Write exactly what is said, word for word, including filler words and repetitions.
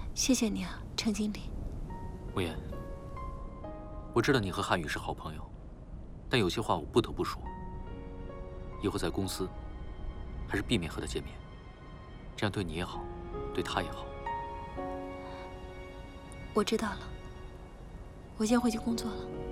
谢谢你啊，程经理。 慕言，我知道你和汉宇是好朋友，但有些话我不得不说。以后在公司，还是避免和他见面，这样对你也好，对他也好。 我知道了，我先回去工作了。